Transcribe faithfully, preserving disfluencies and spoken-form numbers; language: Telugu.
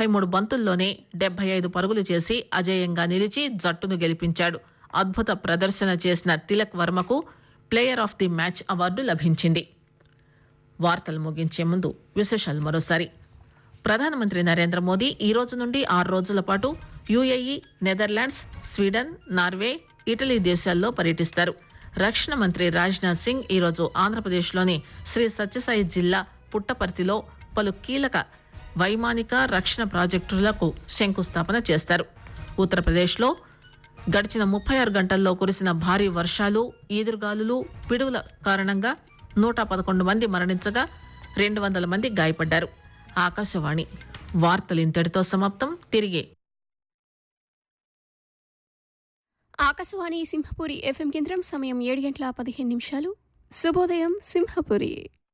ముప్పై మూడు బంతుల్లోనే డెబ్బై ఐదు పరుగులు చేసి అజేయంగా నిలిచి జట్టును గెలిపించాడు. అద్భుత ప్రదర్శన చేసిన Tilak వర్మకు player of the match award లభించింది. వార్తలు ముగించే ముందు విశేషాలు మరోసారి. ప్రధానమంత్రి నరేంద్ర మోదీ ఈ రోజు నుండి ఆరు రోజుల పాటు UAE, Netherlands, Sweden, Norway, Italy దేశాల్లో పర్యటిస్తారు. రక్షణ మంత్రి రాజ్నాథ్ సింగ్ ఈరోజు ఆంధ్రప్రదేశ్లోని శ్రీ సత్యసాయి జిల్లా పుట్టపర్తిలో పలు కీలక వైమానిక రక్షణ ప్రాజెక్టులకు శంకుస్థాపన చేస్తారు. ఉత్తరప్రదేశ్లో గడిచిన ముప్పై ఆరు గంటల్లో కురిసిన భారీ వర్షాలు, ఈదురుగాలులు, పిడుగుల కారణంగా నూట పదకొండు మంది మరణించగా రెండు వందల మంది గాయపడ్డారు. ఆకాశవాణి వార్తలు ఇంతటితో సమాప్తం. తిరిగి ఆకాశవాణి సింహపురి ఎఫ్ఎం కేంద్రం. సమయం ఏడు గంటల పదిహేను నిమిషాలు. శుభోదయం సింహపురి.